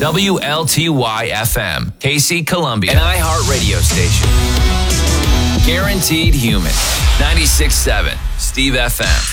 WLTY FM, KC Columbia, an iHeart radio station. Guaranteed human. 96.7, Steve FM.